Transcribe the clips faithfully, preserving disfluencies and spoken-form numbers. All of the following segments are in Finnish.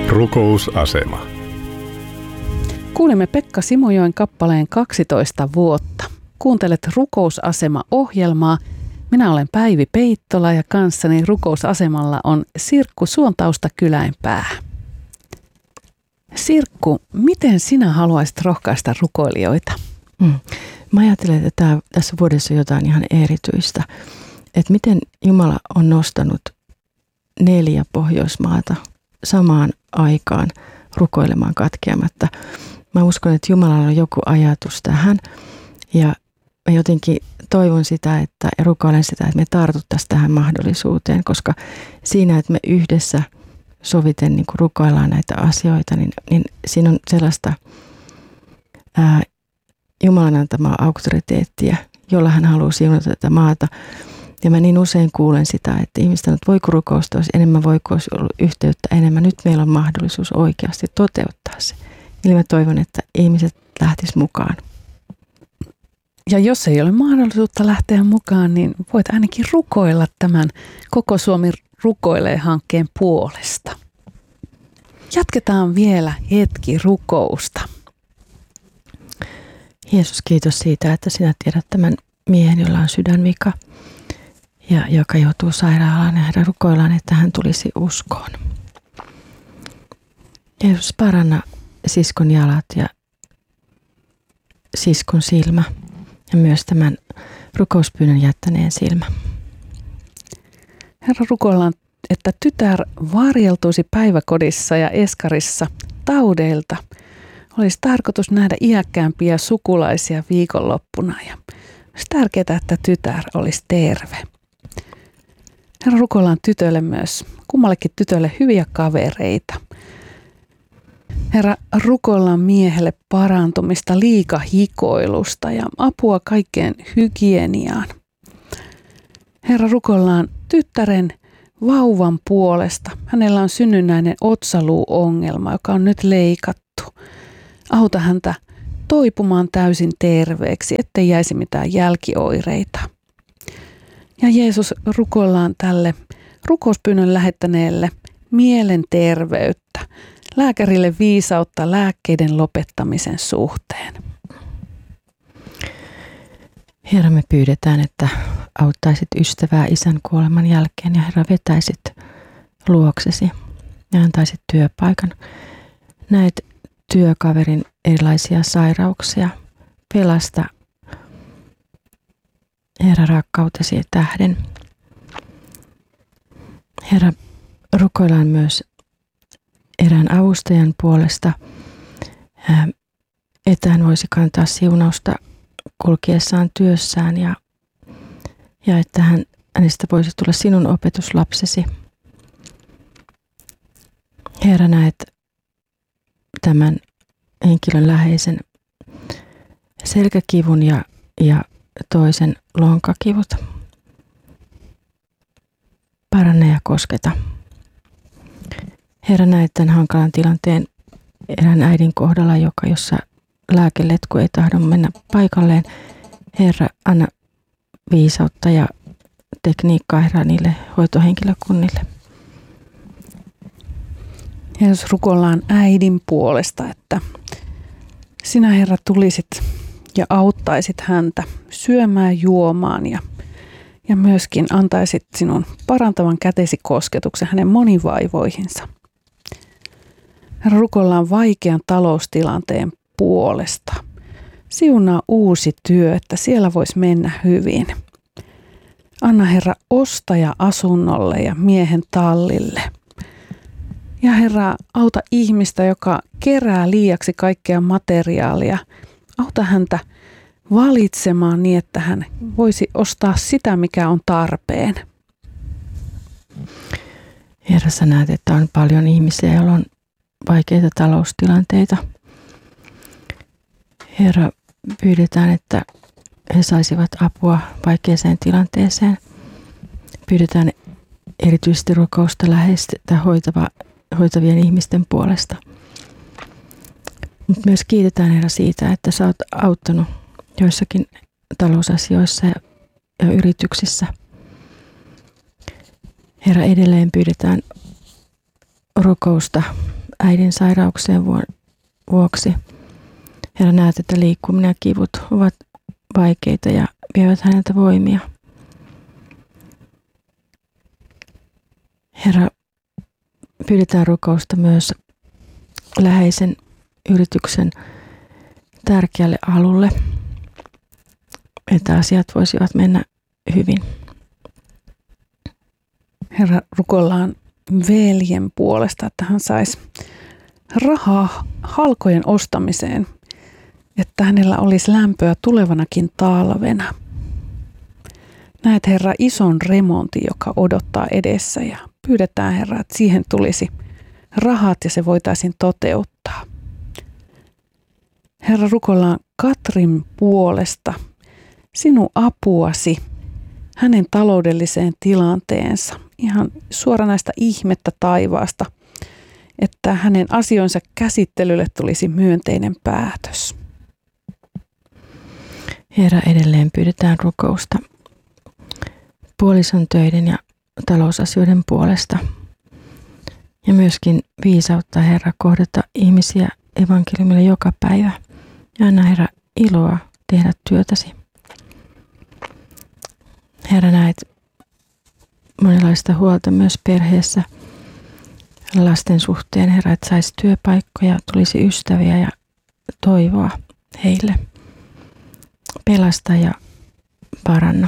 Rukousasema. Kuulimme Pekka Simojoen kappaleen kaksitoista vuotta. Kuuntelet Rukousasema-ohjelmaa. Minä olen Päivi Peittola ja kanssani Rukousasemalla on Sirkku Suontausta Kylänpää. Sirkku, miten sinä haluaisit rohkaista rukoilijoita? Mm. Mä ajattelen, että tää, tässä vuodessa on jotain ihan erityistä. Että miten Jumala on nostanut neljä Pohjoismaata samaan aikaan rukoilemaan katkeamatta. Mä uskon, että Jumalalla on joku ajatus tähän ja mä jotenkin toivon sitä, että ja rukoilen sitä, että me tartuttaisiin tähän mahdollisuuteen, koska siinä, että me yhdessä soviten niin kuin rukoillaan näitä asioita, niin, niin siinä on sellaista ää, Jumalan antamaa auktoriteettia, jolla hän haluaa siunata tätä maata. Ja mä niin usein kuulen sitä, että ihmiset sanoo, että voiko rukousta olisi enemmän, voiko olisi ollut yhteyttä enemmän. Nyt meillä on mahdollisuus oikeasti toteuttaa se. Eli mä toivon, että ihmiset lähtisivät mukaan. Ja jos ei ole mahdollisuutta lähteä mukaan, niin voit ainakin rukoilla tämän Koko Suomi rukoilee -hankkeen puolesta. Jatketaan vielä hetki rukousta. Jeesus, kiitos siitä, että sinä tiedät tämän miehen, jolla on sydänvika ja joka joutuu sairaalaan ja Herra, rukoillaan, että hän tulisi uskoon. Jeesus, paranna siskon jalat ja siskon silmä ja myös tämän rukouspyynnön jättäneen silmä. Herra, rukoillaan, että tytär varjeltuisi päiväkodissa ja eskarissa taudeilta. Olisi tarkoitus nähdä iäkkäämpiä sukulaisia viikonloppuna ja olisi tärkeää, että tytär olisi terve. Herra, rukoillaan tytölle myös, kummallekin tytölle hyviä kavereita. Herra, rukoillaan miehelle parantumista liikahikoilusta ja apua kaikkeen hygieniaan. Herra, rukoillaan tyttären vauvan puolesta. Hänellä on synnynnäinen otsaluuongelma, joka on nyt leikattu. Auta häntä toipumaan täysin terveeksi, ettei jäisi mitään jälkioireita. Ja Jeesus, rukoillaan tälle rukouspyynnön lähettäneelle mielenterveyttä, lääkärille viisautta lääkkeiden lopettamisen suhteen. Herra, me pyydetään, että auttaisit ystävää isän kuoleman jälkeen ja Herra, vetäisit luoksesi ja antaisit työpaikan. Näet työkaverin erilaisia sairauksia. Pelasta Herra rakkautesi tähden. Herra, rukoillaan myös erään avustajan puolesta, että hän voisi kantaa siunausta kulkiessaan työssään ja, ja että hän, hänestä voisi tulla sinun opetuslapsesi. Herra, näet tämän henkilön läheisen selkäkivun ja, ja toisen lonkakivut. Paranna ja kosketa. Herra, näet tämän hankalan tilanteen erään äidin kohdalla, joka jossa lääkeletku ei tahdo mennä paikalleen. Herra, anna viisautta ja tekniikkaa Herra niille hoitohenkilökunnille. Jeesus, rukoillaan äidin puolesta, että sinä Herra tulisit ja auttaisit häntä syömään, juomaan ja, ja myöskin antaisit sinun parantavan kätesi kosketuksen hänen monivaivoihinsa. Herra, rukoillaan vaikean taloustilanteen puolesta. Siunaa uusi työ, että siellä voisi mennä hyvin. Anna Herra ostaja asunnolle ja miehen tallille. Ja Herra, auta ihmistä, joka kerää liiaksi kaikkea materiaalia. Auta häntä valitsemaan niin, että hän voisi ostaa sitä, mikä on tarpeen. Herra, sä näet, että on paljon ihmisiä, joilla on vaikeita taloustilanteita. Herra, pyydetään, että he saisivat apua vaikeaseen tilanteeseen. Pyydetään erityisesti rukousta läheistä hoitava, hoitavien ihmisten puolesta. Mutta myös kiitetään Herra siitä, että sä oot auttanut joissakin talousasioissa ja, ja yrityksissä. Herra, edelleen pyydetään rukousta äidin sairauksien vuoksi. Herra, näet, että liikkuminen ja kivut ovat vaikeita ja vievät häneltä voimia. Herra, pyydetään rukousta myös läheisen yrityksen tärkeälle alulle, että asiat voisivat mennä hyvin. Herra, rukoillaan veljen puolesta, että hän saisi rahaa halkojen ostamiseen, että hänellä olisi lämpöä tulevanakin talvena. Näet, Herra, ison remontin, joka odottaa edessä, ja pyydetään, Herra, että siihen tulisi rahat ja se voitaisiin toteuttaa. Herra, rukoillaan Katrin puolesta sinun apuasi hänen taloudelliseen tilanteensa, ihan suoranaista ihmettä taivaasta, että hänen asioinsa käsittelylle tulisi myönteinen päätös. Herra, edelleen pyydetään rukousta puolison töiden ja talousasioiden puolesta. Ja myöskin viisautta, Herra, kohdata ihmisiä evankeliumille joka päivä. Ja anna, Herra, iloa tehdä työtäsi. Herra, näet monenlaista huolta myös perheessä lasten suhteen. Herra, että saisi työpaikkoja, tulisi ystäviä ja toivoa heille. Pelasta ja paranna.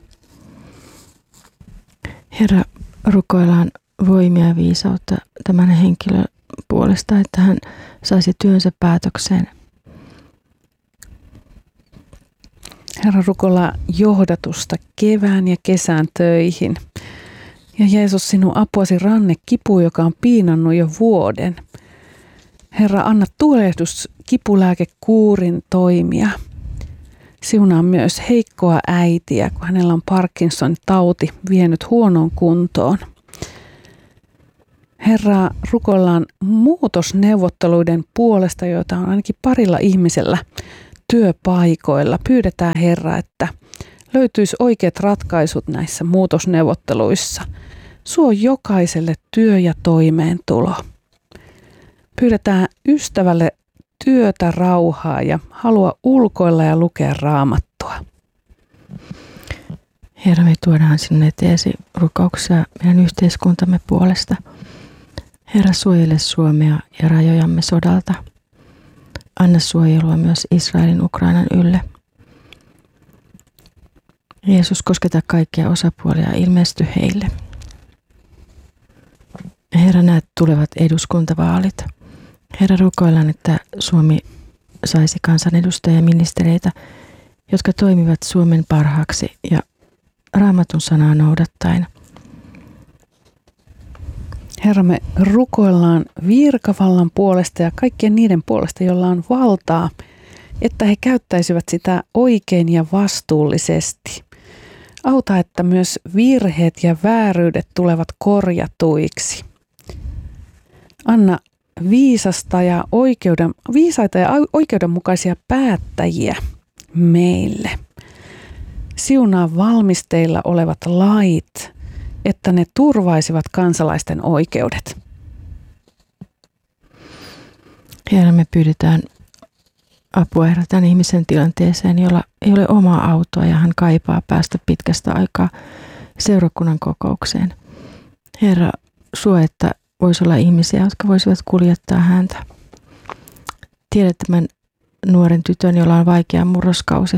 Herra, rukoillaan voimia ja viisautta tämän henkilön puolesta, että hän saisi työnsä päätökseen. Herra, rukoillaan johdatusta kevään ja kesän töihin. Ja Jeesus, sinun apuasi ranne kipu, joka on piinannut jo vuoden. Herra, anna tulehdus kipulääkekuurin toimia. Siunaa myös heikkoa äitiä, kun hänellä on Parkinsonin tauti vienyt huonoon kuntoon. Herra, rukoillaan muutosneuvotteluiden puolesta, joita on ainakin parilla ihmisellä työpaikoilla. Pyydetään, Herra, että löytyisi oikeat ratkaisut näissä muutosneuvotteluissa. Suo jokaiselle työ ja toimeentulo. Pyydetään ystävälle työtä, rauhaa ja halua ulkoilla ja lukea Raamattua. Herra, me tuodaan sinun eteesi rukouksia meidän yhteiskuntamme puolesta. Herra, suojele Suomea ja rajojamme sodalta. Anna suojelua myös Israelin Ukrainan ylle. Jeesus, kosketa kaikkia osapuolia ja ilmesty heille. Herra, näet tulevat eduskuntavaalit. Herra, rukoillaan, että Suomi saisi kansanedustajia ja ministereitä, jotka toimivat Suomen parhaaksi ja Raamatun sanaa noudattaen. Herra, me rukoillaan virkavallan puolesta ja kaikkien niiden puolesta, joilla on valtaa, että he käyttäisivät sitä oikein ja vastuullisesti. Auta, että myös virheet ja vääryydet tulevat korjatuiksi. Anna viisasta ja oikeuden, viisaita ja oikeudenmukaisia päättäjiä meille. Siunaa valmisteilla olevat lait, että ne turvaisivat kansalaisten oikeudet. Herra, me pyydetään apua Herra tämän ihmisen tilanteeseen, jolla ei ole omaa autoa ja hän kaipaa päästä pitkästä aikaa seurakunnan kokoukseen. Herra, suo, että voisi olla ihmisiä, jotka voisivat kuljettaa häntä. Tiedät tämän nuoren tytön, jolla on vaikea murroskausi.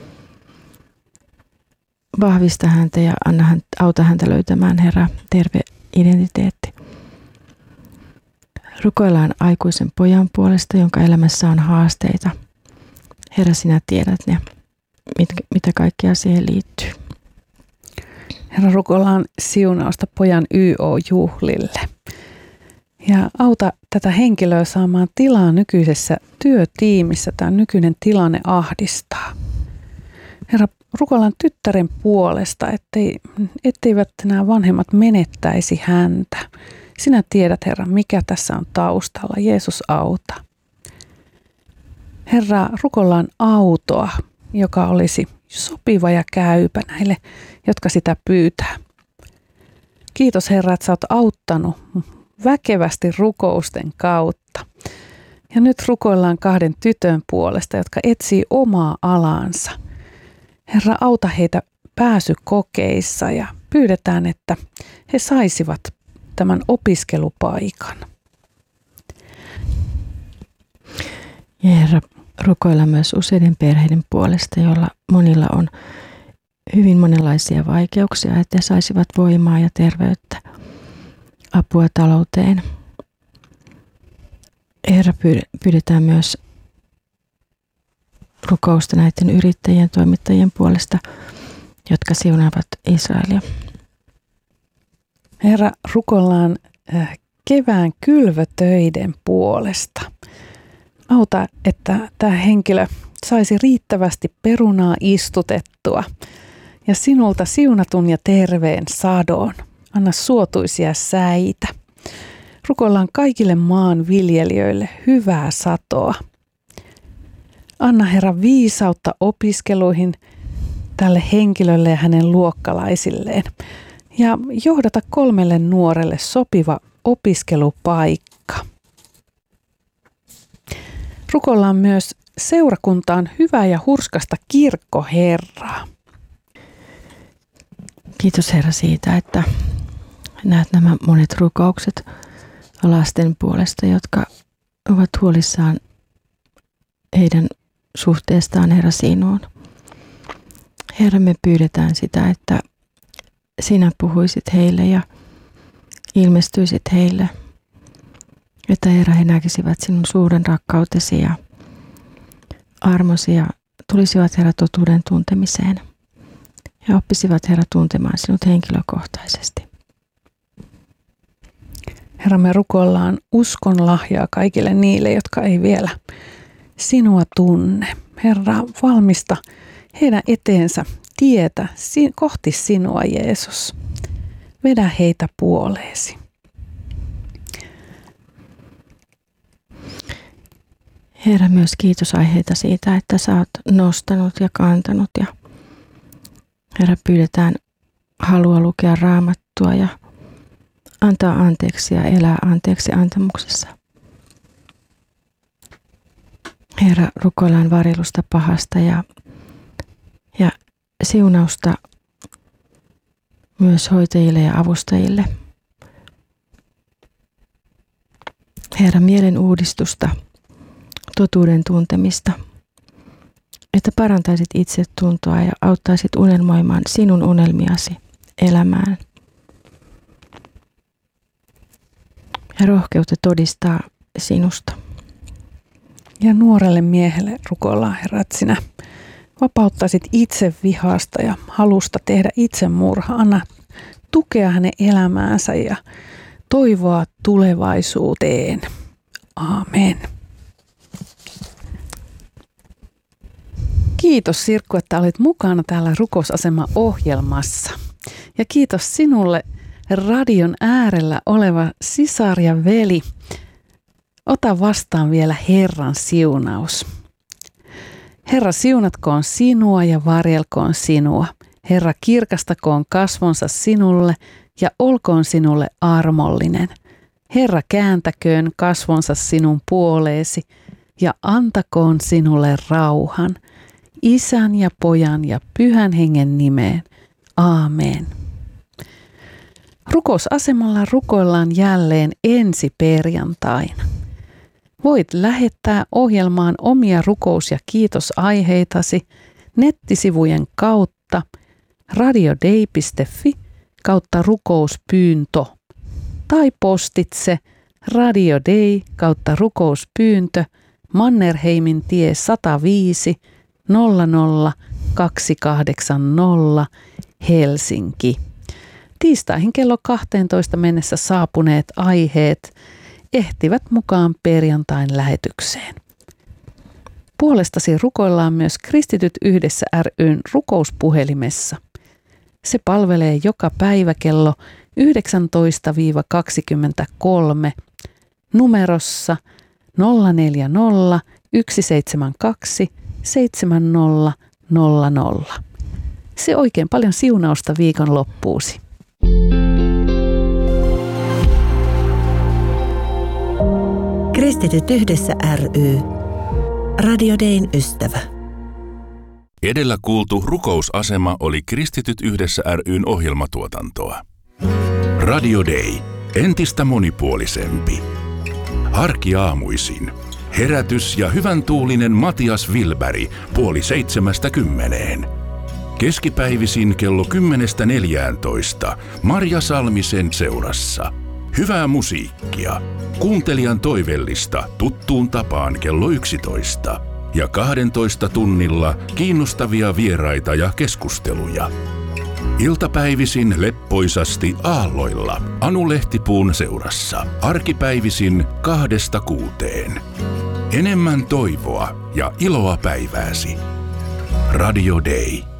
Vahvista häntä ja anna hän, auta häntä löytämään, Herra, terve identiteetti. Rukoillaan aikuisen pojan puolesta, jonka elämässä on haasteita. Herra, sinä tiedät ne, mit, mitä kaikkea siihen liittyy. Herra, rukoillaan siunausta pojan Y O-juhlille. Ja auta tätä henkilöä saamaan tilaa nykyisessä työtiimissä. Tämä nykyinen tilanne ahdistaa. Herra, rukoillaan tyttären puolesta, ettei, etteivät nämä vanhemmat menettäisi häntä. Sinä tiedät, Herra, mikä tässä on taustalla. Jeesus, auta. Herra, rukoillaan autoa, joka olisi sopiva ja käypä näille, jotka sitä pyytää. Kiitos, Herra, että sä oot auttanut väkevästi rukousten kautta. Ja nyt rukoillaan kahden tytön puolesta, jotka etsii omaa alaansa. Herra, auta heitä pääsykokeissa ja pyydetään, että he saisivat tämän opiskelupaikan. Ja Herra, rukoillaan myös useiden perheiden puolesta, joilla monilla on hyvin monenlaisia vaikeuksia, että he saisivat voimaa ja terveyttä, apua talouteen. Herra, pyydetään myös rukousta näiden yrittäjien toimittajien puolesta, jotka siunaavat Israelia. Herra, rukoillaan kevään kylvötöiden puolesta. Auta, että tämä henkilö saisi riittävästi perunaa istutettua ja sinulta siunatun ja terveen sadon. Anna suotuisia säitä. Rukoillaan kaikille maan viljelijöille hyvää satoa. Anna Herra viisautta opiskeluihin tälle henkilölle ja hänen luokkalaisilleen. Ja johdata kolmelle nuorelle sopiva opiskelupaikka. Rukoillaan myös seurakuntaan hyvää ja hurskasta kirkkoherraa. Kiitos Herra siitä, että näet nämä monet rukoukset lasten puolesta, jotka ovat huolissaan heidän suhteestaan Herra sinuun. Herra, me pyydetään sitä, että sinä puhuisit heille ja ilmestyisit heille, että Herra, he näkisivät sinun suuren rakkautesi ja armosi ja tulisivat Herra totuuden tuntemiseen ja oppisivat Herra tuntemaan sinut henkilökohtaisesti. Herra, me rukoillaan uskon lahjaa kaikille niille, jotka ei vielä sinua tunne. Herra, valmista heidän eteensä tietä kohti sinua, Jeesus. Vedä heitä puoleesi. Herra, myös kiitos aiheita siitä, että sä oot nostanut ja kantanut. Ja Herra, pyydetään halua lukea Raamattua ja antaa anteeksi ja elää anteeksi antamuksessa. Herra, rukoillaan varjelusta pahasta ja, ja siunausta myös hoitajille ja avustajille. Herra, mielen uudistusta, totuuden tuntemista, että parantaisit itsetuntoa ja auttaisit unelmoimaan sinun unelmiasi elämään. Ja rohkeutta todistaa sinusta. Ja nuorelle miehelle rukoillaan, Herra, että sinä vapauttaisit itse vihasta ja halusta tehdä itsemurha. Anna tukea hänen elämäänsä ja toivoa tulevaisuuteen. Aamen. Kiitos Sirkku, että olit mukana täällä Rukousasema-ohjelmassa. Ja kiitos sinulle radion äärellä oleva sisar ja veli. Ota vastaan vielä Herran siunaus. Herra, siunatkoon sinua ja varjelkoon sinua. Herra, kirkastakoon kasvonsa sinulle ja olkoon sinulle armollinen. Herra, kääntäköön kasvonsa sinun puoleesi ja antakoon sinulle rauhan. Isän ja Pojan ja Pyhän Hengen nimeen. Aamen. Rukousasemalla rukoillaan jälleen ensi perjantaina. Voit lähettää ohjelmaan omia rukous- ja kiitosaiheitasi nettisivujen kautta radiodei piste fi kautta rukouspyyntö tai postitse radiodei kautta rukouspyyntö Mannerheimin tie sata viisi nolla nolla kaksi kahdeksan nolla Helsinki. Tiistaihin kello kaksitoista mennessä saapuneet aiheet ehtivät mukaan perjantain lähetykseen. Puolestasi rukoillaan myös Kristityt yhdessä ry:n rukouspuhelimessa. Se palvelee joka päivä kello yhdeksäntoista kaksikymmentäkolme numerossa nolla neljä nolla yksi seitsemän kaksi seitsemän nolla nolla nolla. Se oikein paljon siunausta viikonloppuusi. Kristityt yhdessä ry. Radio Dayn ystävä. Edellä kuultu rukousasema oli Kristityt yhdessä ry:n ohjelmatuotantoa. Radio Day. Entistä monipuolisempi. Arkiaamuisin. Herätys ja hyvän tuulinen Matias Wilberg puoli seitsemästä kymmeneen. Keskipäivisin kello kymmenestä neljääntoista Marja Salmisen seurassa. Hyvää musiikkia. Kuuntelijan toivellista tuttuun tapaan kello yksitoista. Ja kahdentoista tunnilla kiinnostavia vieraita ja keskusteluja. Iltapäivisin leppoisasti aalloilla Anu Lehtipuun seurassa. Arkipäivisin kahdesta kuuteen. Enemmän toivoa ja iloa päivääsi. Radio Day.